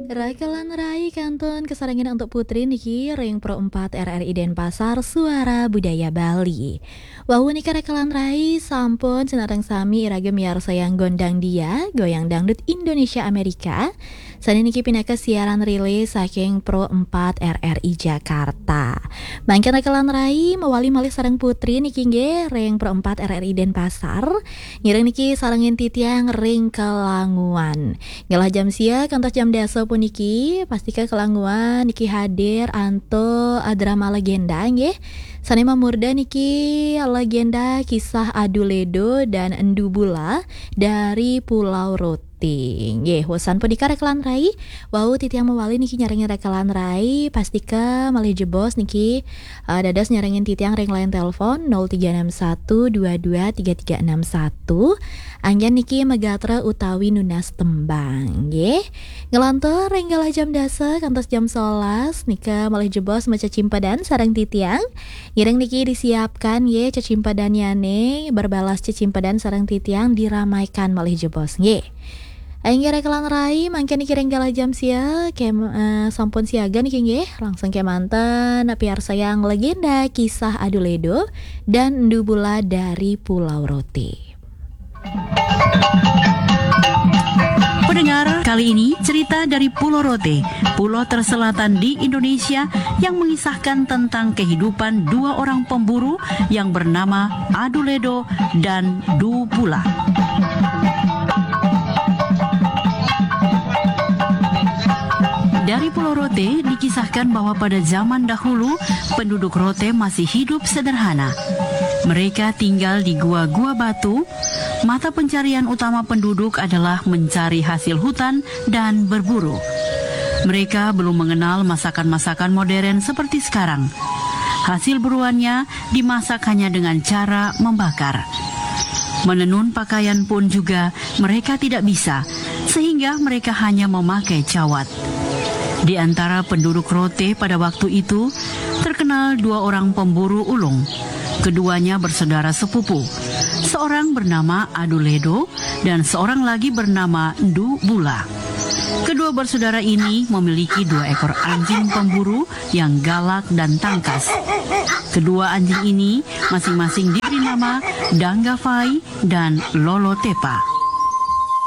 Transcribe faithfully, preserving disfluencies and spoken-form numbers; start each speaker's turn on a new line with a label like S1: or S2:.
S1: Rakalan Rai Kanton kesarangan untuk Putri Niki Ring Pro empat R R I Denpasar Suara Budaya Bali. Wawu nika Rakalan Rai sampun senarang sami irage miar sayang gondang dia goyang dangdut Indonesia Amerika. Sani niki pinaka siaran rilis saking Pro empat R R I Jakarta. Mangkin Rakalan Rai mewali malih sarang Putri niki nge Ring Pro empat R R I Denpasar. Ngireng niki sarangin titiang Ring Kelanguan. Ngelah jam sia kantos jam dasa puniki pastikan Kelanguan niki hadir anto drama legenda nggih. Sanema murda niki legenda kisah Aduledo dan Endubula dari Pulau Roti. Nggih, wasan punika Rakalan Rai. Wau titiang mewali niki nyarengin Rakalan Rai pastika malih jebos niki uh, dadas nyarengin titiang ring line telepon nol tiga enam satu dua dua tiga tiga enam satu. Anggen niki megatra utawi nunas tembang nggih. Ngelantur renggala jam dasa kantos jam sebelas nika malih jebos maca cimpadan sareng titiang. Ngireng niki disiapkan ye cecimpadannyane berbalas cecimpadan sareng titiang diramaikan malih jebos nggih. Aing Rakalan Rai mangken niki renggala jam sia kem uh, sampun siaga niki nggih langsung ke manten piar sayang legenda kisah Aduledo dan Endubula dari Pulau Roti.
S2: Pendengar, kali ini cerita dari Pulau Rote, pulau terselatan di Indonesia yang mengisahkan tentang kehidupan dua orang pemburu yang bernama Aduledo dan Dubula. Dari Pulau Rote dikisahkan bahwa pada zaman dahulu penduduk Rote masih hidup sederhana. Mereka tinggal di gua-gua batu. Mata pencarian utama penduduk adalah mencari hasil hutan dan berburu. Mereka belum mengenal masakan-masakan modern seperti sekarang. Hasil buruannya dimasak hanya dengan cara membakar. Menenun pakaian pun juga mereka tidak bisa, sehingga mereka hanya memakai cawat. Di antara penduduk Rote pada waktu itu, terkenal dua orang pemburu ulung. Keduanya bersaudara sepupu. Seorang bernama Aduledo dan seorang lagi bernama Endubula. Kedua bersaudara ini memiliki dua ekor anjing pemburu yang galak dan tangkas. Kedua anjing ini masing-masing diberi nama Danggafai dan Lolotepa.